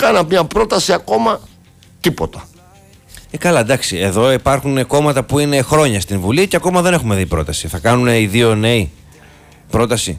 Κάνα μια πρόταση ακόμα, τίποτα. Καλά, εντάξει. Εδώ υπάρχουν κόμματα που είναι χρόνια στην Βουλή και ακόμα δεν έχουμε δει πρόταση. Θα κάνουν οι δύο νέοι πρόταση.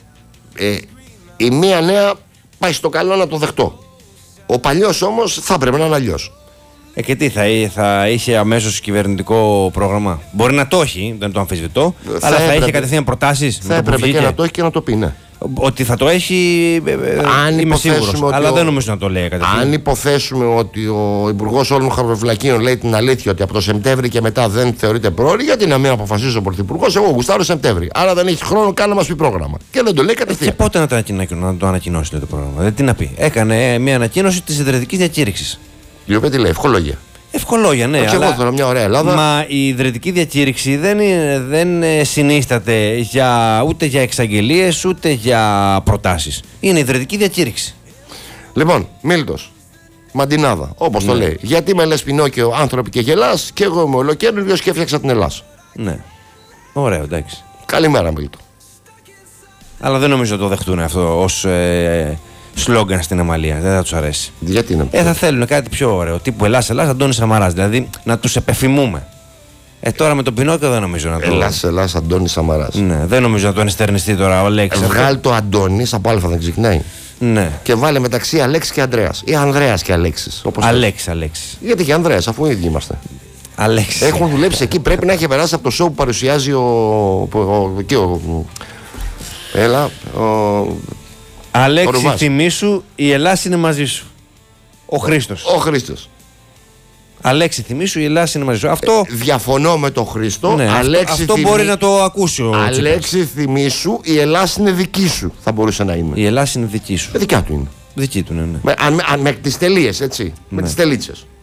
Η μία νέα πάει στο καλό να το δεχτώ. Ο παλιός όμως θα έπρεπε να είναι αλλιώς. Και τι, θα είχε αμέσως κυβερνητικό πρόγραμμα? Μπορεί να το έχει, δεν το αμφισβητώ, αλλά θα είχε κατευθείαν προτάσεις. Θα έπρεπε και να το έχει και να το πει, ναι. Ότι θα το έχει, είμαι σίγουρος, αλλά δεν νομίζω να το λέει κατευθείαν. Αν υποθέσουμε ότι ο Υπουργός όλων των Χαρτοφυλακίων λέει την αλήθεια, ότι από το Σεπτέμβρη και μετά δεν θεωρείται πρόωρη, γιατί να μην αποφασίσει ο Πρωθυπουργός? Εγώ γουστάρω Σεπτέμβρη. Άρα δεν έχει χρόνο καν να μας πει πρόγραμμα. Και δεν το λέει κατευθείαν. Και πότε να το ανακοινώσει το πρόγραμμα? Τι να πει? Έκανε μια ανακοίνωση της ιδρυτικής διακήρυξης. Η οποία τι λέει? Ευχολόγια. Ευκολόγια, ναι. Και εγώ θέλω μια ωραία Ελλάδα. Μα η ιδρυτική διακήρυξη δεν συνίσταται ούτε για εξαγγελίες ούτε για προτάσεις. Είναι ιδρυτική διακήρυξη. Λοιπόν, Μίλτος, Μαντινάδα, όπως το λέει. Γιατί με λες Πινόκιο άνθρωποι και γελάς, και εγώ είμαι ολοκαίριος και έφτιαξα την Ελλάδα. Ναι. Ωραίο, εντάξει. Καλημέρα, Μίλτο. Αλλά δεν νομίζω να το δεχτούν αυτό ως σλόγγαν στην Αμαλία. Δεν θα τους αρέσει. Γιατί είναι θα θέλουν κάτι πιο ωραίο. Τύπου Ελλάς, Αντώνης Σαμαράς. Δηλαδή να τους επεφημούμε. Τώρα με τον Πινόκιο δεν νομίζω να το. Ελλάς, Αντώνης Σαμαράς. Ναι, δεν νομίζω να το ενστερνιστεί τώρα ο Αλέξης. Βγάλει το Αντώνης, από Α δεν ξεκινάει. Ναι. Και βάλε μεταξύ Αλέξη και Ανδρέας. Ή Ανδρέας και Αλέξης. Αλέξη. Γιατί και Ανδρέας, αφού οι ίδιοι είμαστε. Αλέξη. Έχουν δουλέψει εκεί, πρέπει να έχει περάσει από το show που παρουσιάζει Αλέξη, θυμήσου, η Ελλάδα είναι μαζί σου. Ο Χρήστος. Αλέξη, θυμήσου, η Ελλάδα είναι μαζί σου. Αυτό. Διαφωνώ με τον Χρήστο. Ναι, αυτό μπορεί να το ακούσει ο Αλέξη, θυμήσου, η Ελλάδα είναι δική σου. Θα μπορούσε να είναι. Η Ελλάδα είναι δική σου. Δικιά του είναι. Δική του, ναι. Με τις τελείες, έτσι. Ναι. Με τις τελίτσες.